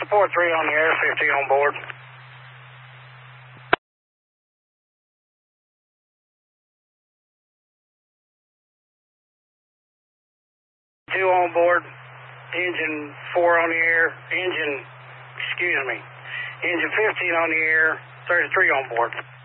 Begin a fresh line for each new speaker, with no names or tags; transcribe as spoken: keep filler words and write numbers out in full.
Support three on the air, fifty on board. Two on board, engine four on the air, engine, excuse me, engine fifteen on the air, thirty-three on board.